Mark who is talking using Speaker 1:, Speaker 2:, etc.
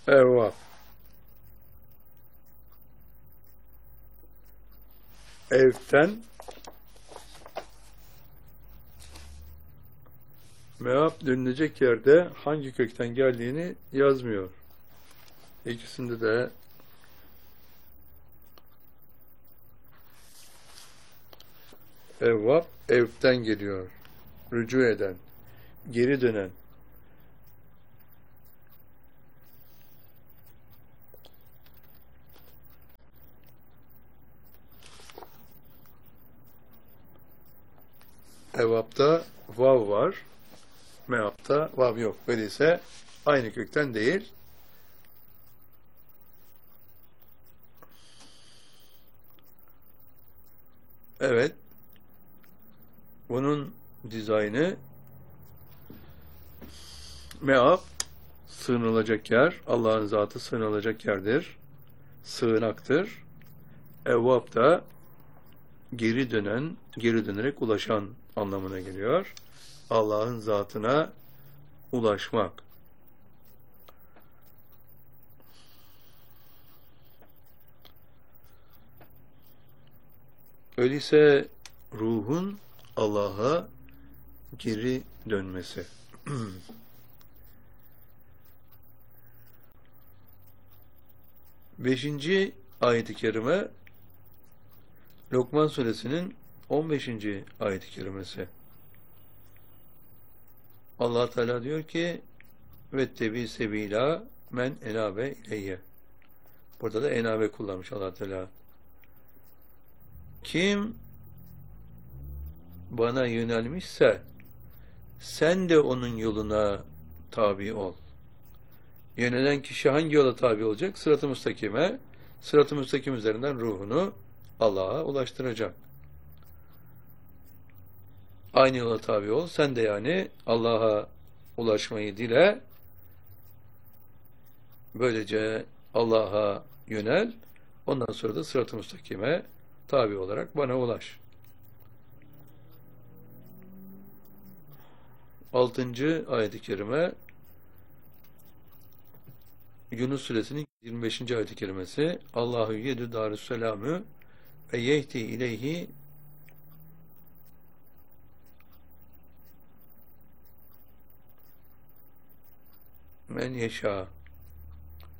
Speaker 1: Evvap. Evten meap denilecek yerde hangi kökten geldiğini yazmıyor. İkisinde de evvap evten geliyor. Rücu eden, geri dönen. Evvapta vav var. Meapta vav yok. Öyleyse aynı kökten değil. Evet. Bunun dizaynı meap sığınılacak yer. Allah'ın zatı sığınılacak yerdir. Sığınaktır. Evvap da geri dönen, geri dönerek ulaşan anlamına geliyor. Allah'ın zatına ulaşmak. Öyleyse ruhun Allah'a geri dönmesi. 5. ayet-i kerime Lokman suresinin 15. ayet-i kerimesi. Allah Teala diyor ki vettebi sebila men enabe ileyye. Burada da enabe kullanmış Allah Teala. Kim bana yönelmişse sen de onun yoluna tabi ol. Yönelen kişi hangi yola tabi olacak? Sırat-ı müstakime. Sırat-ı müstakim üzerinden ruhunu Allah'a ulaştıracak. Aynı yola tabi ol. Sen de yani Allah'a ulaşmayı dile. Böylece Allah'a yönel. Ondan sonra da sırat-ı müstakime tabi olarak bana ulaş. 6. ayet-i kerime Yunus suresinin 25. ayet-i kerimesi Allahu yedü darüsselamü ve yehdi ileyhi men yeşâ.